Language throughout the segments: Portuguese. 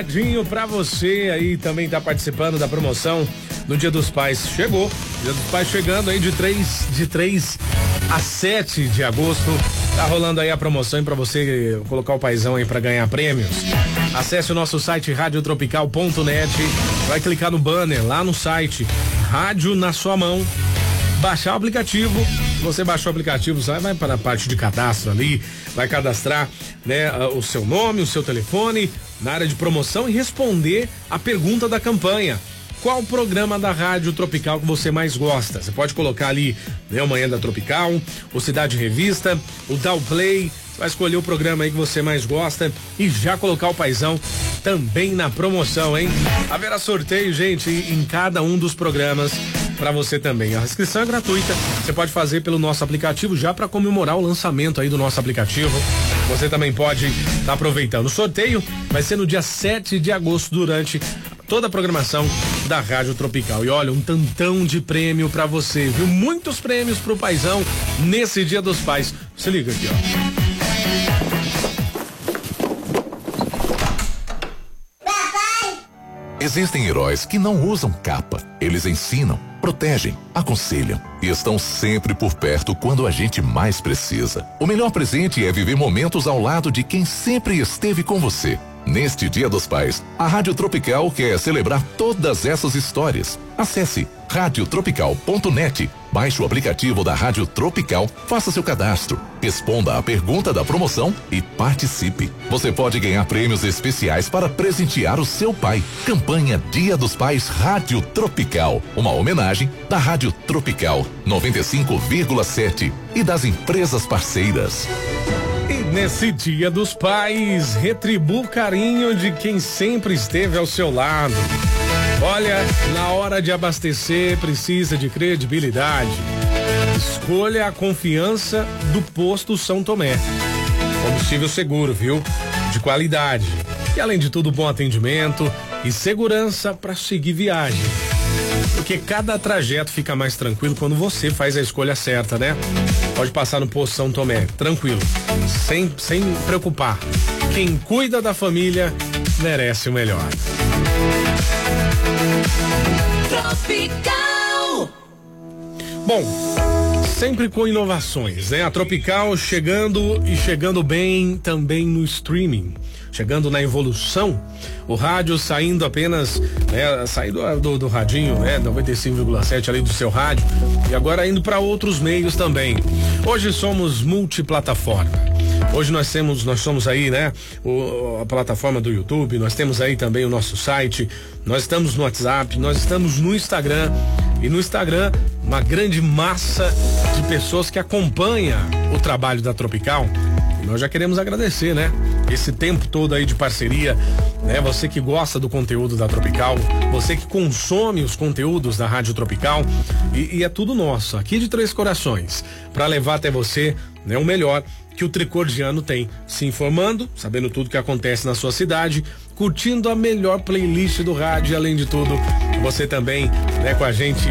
Dinho, pra você aí também tá participando da promoção no Dia dos Pais. Chegou, Dia dos Pais chegando aí de 3 a 7 de agosto. Tá rolando aí a promoção pra você colocar o paizão aí pra ganhar prêmios. Acesse o nosso site radiotropical.net, vai clicar no banner lá no site, Rádio na sua mão, baixar o aplicativo. Se você baixou o aplicativo, vai para a parte de cadastro ali, vai cadastrar, né, o seu nome, o seu telefone na área de promoção e responder a pergunta da campanha. Qual programa da Rádio Tropical que você mais gosta? Você pode colocar ali, né, o Manhã da Tropical, o Cidade Revista, o Downplay. Você vai escolher o programa aí que você mais gosta e já colocar o paizão também na promoção, hein? Haverá sorteio, gente, em cada um dos programas para você também. A inscrição é gratuita. Você pode fazer pelo nosso aplicativo já para comemorar o lançamento aí do nosso aplicativo. Você também pode estar aproveitando. O sorteio vai ser no dia 7 de agosto durante toda a programação da Rádio Tropical. E olha, um tantão de prêmio pra você, viu? Muitos prêmios pro paizão nesse Dia dos Pais. Se liga aqui, ó. Existem heróis que não usam capa. Eles ensinam, protegem, aconselham e estão sempre por perto quando a gente mais precisa. O melhor presente é viver momentos ao lado de quem sempre esteve com você. Neste Dia dos Pais, a Rádio Tropical quer celebrar todas essas histórias. Acesse radiotropical.net, baixe o aplicativo da Rádio Tropical, faça seu cadastro, responda a pergunta da promoção e participe. Você pode ganhar prêmios especiais para presentear o seu pai. Campanha Dia dos Pais Rádio Tropical, uma homenagem da Rádio Tropical 95,7 e das empresas parceiras. E nesse Dia dos Pais, retribua o carinho de quem sempre esteve ao seu lado. Olha, na hora de abastecer, precisa de credibilidade. Escolha a confiança do Posto São Tomé. Combustível seguro, viu? De qualidade. E além de tudo, bom atendimento e segurança para seguir viagem. Porque cada trajeto fica mais tranquilo quando você faz a escolha certa, né? Pode passar no Posto São Tomé, tranquilo, sem preocupar. Quem cuida da família merece o melhor. Tropical. Bom, sempre com inovações, né? A Tropical chegando bem também no streaming. Chegando na evolução, o rádio saindo apenas, né, saindo do radinho, né, 95,7 ali do seu rádio, e agora indo para outros meios também. Hoje somos multiplataforma. Hoje nós somos aí, né, a plataforma do YouTube, nós temos aí também o nosso site, nós estamos no WhatsApp, nós estamos no Instagram, e no Instagram uma grande massa de pessoas que acompanha o trabalho da Tropical. E nós já queremos agradecer, né? Esse tempo todo aí de parceria, né? Você que gosta do conteúdo da Tropical, você que consome os conteúdos da Rádio Tropical, e é tudo nosso, aqui de Três Corações, para levar até você, né, o melhor que o Tricordiano tem, se informando, sabendo tudo que acontece na sua cidade, curtindo a melhor playlist do rádio, e além de tudo, você também, né, com a gente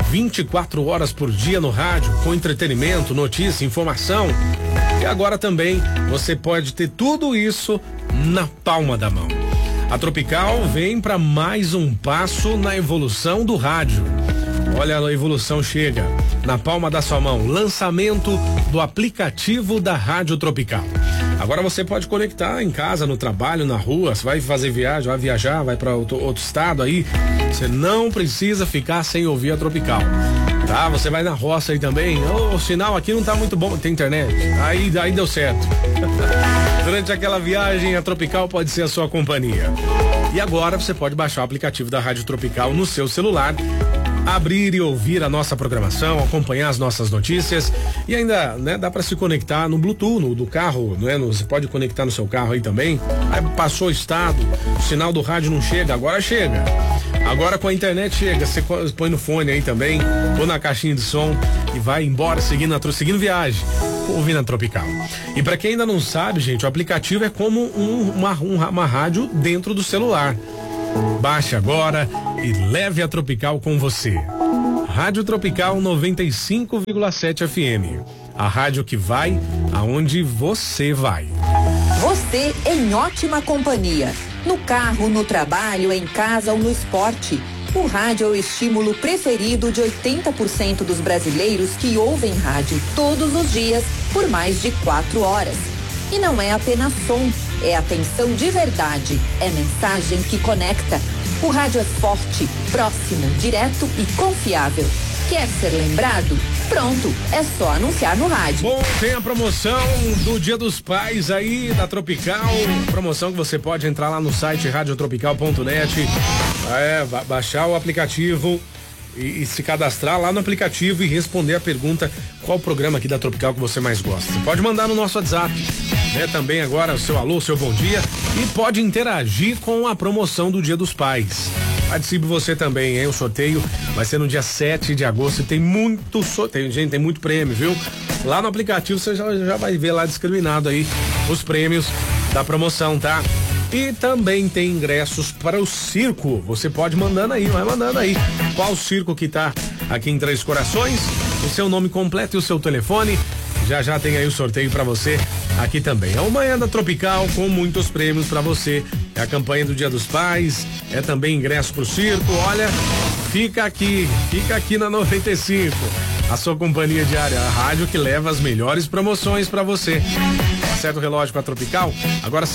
24 horas por dia no rádio, com entretenimento, notícia, informação. E agora também você pode ter tudo isso na palma da mão. A Tropical vem para mais um passo na evolução do rádio. Olha, a evolução chega na palma da sua mão. Lançamento do aplicativo da Rádio Tropical. Agora você pode conectar em casa, no trabalho, na rua. Você vai fazer viagem, vai viajar, vai para outro estado aí. Você não precisa ficar sem ouvir a Tropical. Tá? Você vai na roça aí também. O sinal aqui não tá muito bom, tem internet. Aí deu certo. Durante aquela viagem, a Tropical pode ser a sua companhia. E agora você pode baixar o aplicativo da Rádio Tropical no seu celular, abrir e ouvir a nossa programação, acompanhar as nossas notícias e ainda, né, dá para se conectar no Bluetooth do carro, né? Você pode conectar no seu carro aí também. Aí passou o estado, o sinal do rádio não chega, agora chega. Agora com a internet chega, você põe no fone aí também, ou na caixinha de som e vai embora seguindo viagem, ouvindo a Tropical. E para quem ainda não sabe, gente, o aplicativo é como uma rádio dentro do celular. Baixe agora e leve a Tropical com você. Rádio Tropical 95,7 FM. A rádio que vai aonde você vai. Você em ótima companhia. No carro, no trabalho, em casa ou no esporte. O rádio é o estímulo preferido de 80% dos brasileiros que ouvem rádio todos os dias por mais de 4 horas. E não é apenas som, é atenção de verdade, é mensagem que conecta. O rádio é forte, próximo, direto e confiável. Quer ser lembrado? Pronto, é só anunciar no rádio. Bom, tem a promoção do Dia dos Pais aí da Tropical, promoção que você pode entrar lá no site radiotropical.net, baixar o aplicativo e se cadastrar lá no aplicativo e responder a pergunta: qual programa aqui da Tropical que você mais gosta? Você pode mandar no nosso WhatsApp, né? Também agora o seu alô, o seu bom dia, e pode interagir com a promoção do Dia dos Pais. Participe você também, hein? O sorteio vai ser no dia 7 de agosto e tem muito sorteio, gente, tem muito prêmio, viu? Lá no aplicativo você já vai ver lá discriminado aí os prêmios da promoção, tá? E também tem ingressos para o circo. Você pode mandando aí, vai mandando aí. Qual circo que tá aqui em Três Corações? O seu nome completo e o seu telefone. Já tem aí o sorteio para você aqui também. É uma manhã da Tropical com muitos prêmios para você. É a campanha do Dia dos Pais, é também ingresso pro circo. Olha, fica aqui na 95. A sua companhia diária, a rádio que leva as melhores promoções para você. Acerta o relógio com a Tropical. Agora são